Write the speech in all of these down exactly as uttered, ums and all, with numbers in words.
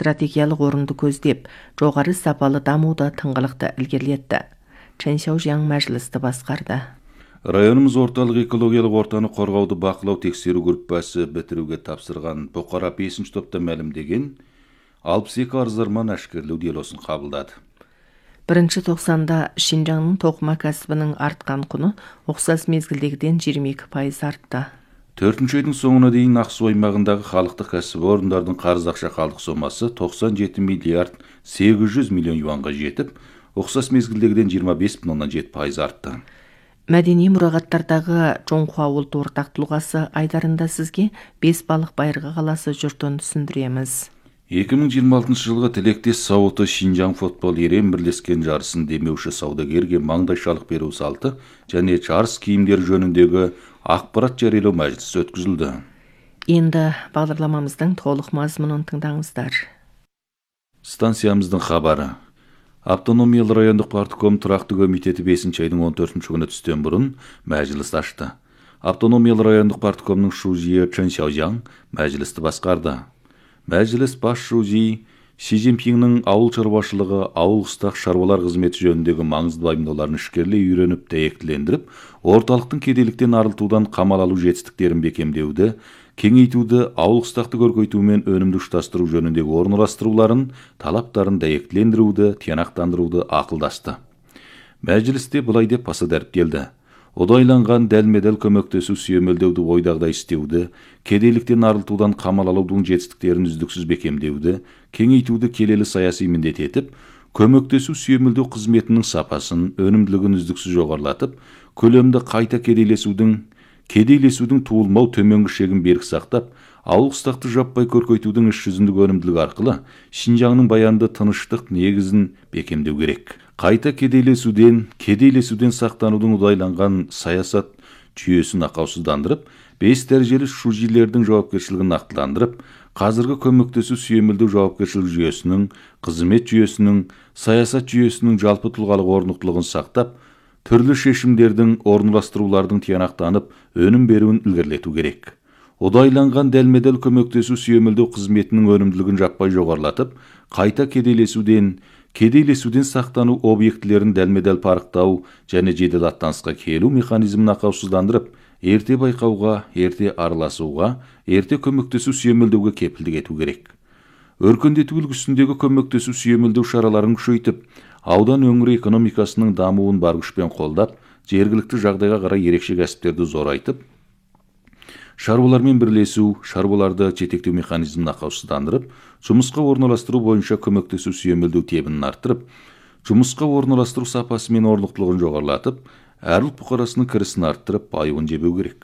стратегиялық орынды көздеп, жоғары сапалы дамуды тыңғылықты ілгерілетті. Чен Сяожяң мәжілісті басқарды. Районымыз орталық экологиялық ортаны қорғауды бақылау тексеру группасы бітіруге тапсырған Бұқара бесінші топта мәлімдеген алпыс екі арыздарман әшкерлеу делосын қабылдады. Бірінші тоқсанда Шинжаңның тоқыма кәсібінің артқан құны ұқсас мезгілдегіден жиырма екі пайыз артты. Төртінші айдың соңына дейін Ақсу аймағындағы халықтық кәсіпорындардың қарыз ақша қалдық сомасы тоқсан жеті миллиард сегіз жүз миллион юанға жетіп, ұқсас мезгілдегіден жиырма бес бүтін оннан жеті пайыз артты. Мәдени мұрағаттардағы Жоңхуа ұлт ортақ тұлғасы айдарында сізге бес балық байырғы қаласы жұртын түсіндіреміз. екі мың жиырма алтыншы жылғы тілектес сауыты Шинжаң футбол ерен бірлескен жарысын демеуші саудагерге маңдайшалық беру салты және жарыс киімдер жөніндегі ақпарат жариялау мәжілісі өткізілді. Енді бағдарламамыздың толық мазмұнын тыңдаңыздар. Станциямыздың хабары. Автономиялы райондық партком тұрақты комитеті бесінші айдың он төртінші күні түстен бұрын мәжіліс ашты. Автономиялы райондық парткомның шужиі Чен Сяожяң мәжілісті басқарды. Мәжіліс бас шужи Си Цзиньпиннің ауыл шаруашылығы, ауыл қыстақ шаруалар қызметі жөніндегі маңызды пайымдауларын ішкерлей үйреніп дәйектілендіріп, орталықтың кедейліктен арылтудан қамал алу жетістіктерін бекемдеуді, кеңейтуді, ауыл қыстақты көркейту мен өнімді ұштастыру жөніндегі орналастыруларын, талаптарын дәйектілендіруді, тиянақтандыруды ақылдасты. Мәжілісте былай деп баса дәріптелді. Одайланған дәлме-дәл көмектесу сүйемелдеуді ойдағдай істеуді, кедейліктен арылтудан қамал алудың жетістіктерін үздіксіз бекемдеуді, кеңейтуді келелі саяси міндет етіп, көмектесу сүйемелдеу қызметінің сапасын, өнімділігін үздіксіз жоғарылатып, көлемді қайта кедейлесудің, кедейлесудің туылмау төменгі шегін берік сақтап, ауыл қыстақты жаппай көркейтудің іс жүзіндік өнімділігі арқылы Шинжаңның баянды тыныштық негізін бекемдеу керек. Қайта кедейлесуден, кедейлесуден сақтанудың ұдайланған саясат жүйесін ақаусыздандырып, бес дәрежелі шужилердің жауапкершілігін нақтыландырып, қазіргі көмектесу сүйемелдеу жауапкершілік жүйесінің, қызмет жүйесінің, саясат жүйесінің жалпы тұлғалық орнықтылығын сақтап, түрлі шешімдердің, орналастырулардың тиянақтанып, өнім беруін ілгерілету керек. Одайланған дәлме-дәл көмектесу сүйемелдеу қызметінің өнімділігін жаппай жоғарылатып, қайта кедейлесуден, кедейлесуден сақтану объектілерін дәлме-дәл парықтау және жедел аттанысқа келу механизмін ақаусыздандырып, ерте байқауға, ерте араласуға, ерте көмектесу сүйемелдеуге кепілдік ету керек. Өркендету үлгісіндегі көмектесу сүйемелдеу шараларын күшейтіп, аудан өңір экономикасының дамуын бар күшпен қолдап, жергілікті жағдайға қарай ерекше кәсіптерді зорайтып, шаруалармен бірлесу, шаруаларды жетектеу механизмін ақаусыздандырып, жұмысқа орналастыру бойынша көмектесу сүйемелдеу тебінін арттырып, жұмысқа орналастыру сапасы мен орнықтылығын жоғарылатып, әр ұлт бұқарасының кірісін арттырып, байуын жебеу керек.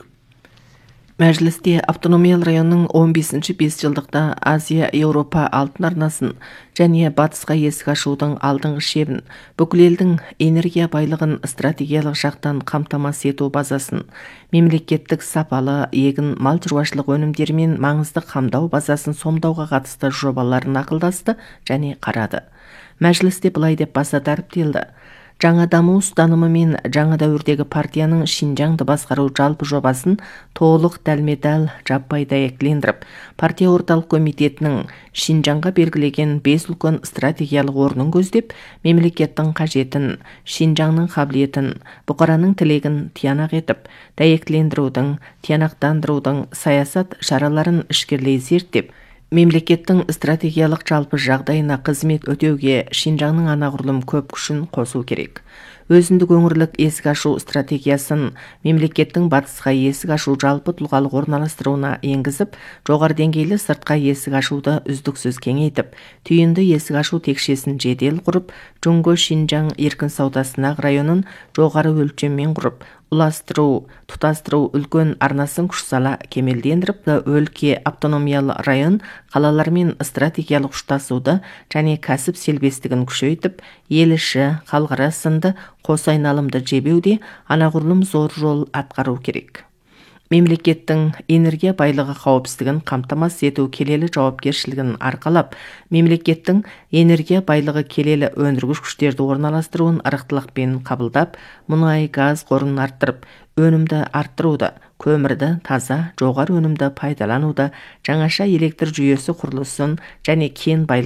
Мәжілісте автономиялы районның он бесінші бесжылдықта Азия-Еуропа алтын арнасын және батысқа есік ашудың алдыңғы шебін, бүкіл елдің энергия байлығын стратегиялық жақтан қамтамасыз ету базасын, мемлекеттік сапалы егін мал шаруашылық өнімдері мен маңызды қамдау базасын сомдауға қатысты жобаларын ақылдасты және қарады. Мәжілісте былай деп баса дәріптелді. Жаңа даму ұстанымы мен жаңа дәуірдегі партияның Шинжаңды басқару жалпы жобасын толық дәлме-дәл жаппай дәйектілендіріп, партия орталық комитетінің Шинжаңға белгілеген бес үлкен стратегиялық орнын көздеп, мемлекеттің қажетін, Шинжаңның қабілетін, бұқараның тілегін тиянақ етіп, дәйектілендірудің, тиянақтандырудың саясат шараларын ішкерлей зерттеп, мемлекеттің стратегиялық жалпы жағдайына қызмет өтеуге Шинжаңның анағұрлым көп күшін қосу керек. Өзіндік өңірлік есік ашу стратегиясын мемлекеттің батысқа есік ашу жалпы тұлғалық орналастыруына енгізіп, жоғары деңгейлі сыртқа есік ашуды үздіксіз кеңейтіп, түйінді есік ашу текшесін жедел құрып, Жоңго Шинжаң еркін саудасынақ районын жоғары өлшеммен құрып, ұластыру, тұтастыру үлкен арнасын күш сала кемелдендіріп, өлке автономиялы район қалалармен стратегиялық ұштасуды және кәсіп селбестігін күшейтіп, ел іші, халықара сынды қос айналымды жебеуде анағұрлым зор рол атқару керек. Мемлекеттің энергия байлығы қауіпсіздігін қамтамасыз ету келелі жауапкершілігін арқалап, мемлекеттің энергия байлығы келелі өндіргіш күштерді орналастыруын ырықтылықпен қабылдап, мұнай газ қорын арттырып, өнімді арттыруды, көмірді таза, жоғары өнімді пайдалануды, жаңаша электр жүйесі құрылысын және кен байлығы